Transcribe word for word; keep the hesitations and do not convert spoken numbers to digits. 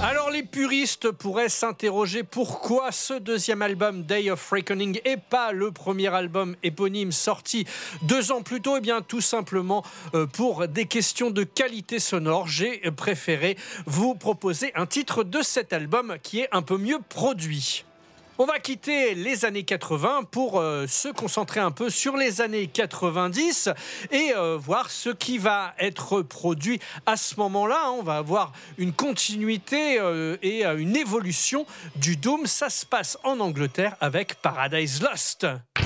Alors les puristes pourraient s'interroger pourquoi ce deuxième album Day of Reckoning et pas le premier album éponyme sorti deux ans plus tôt. Eh bien tout simplement euh, pour des questions de qualité sonore, j'ai préféré vous proposer un titre de cet album qui est un peu mieux produit. On va quitter les années quatre-vingts pour euh, se concentrer un peu sur les années quatre-vingt-dix et euh, voir ce qui va être produit à ce moment-là. On va avoir une continuité euh, et euh, une évolution du Doom. Ça se passe en Angleterre avec Paradise Lost.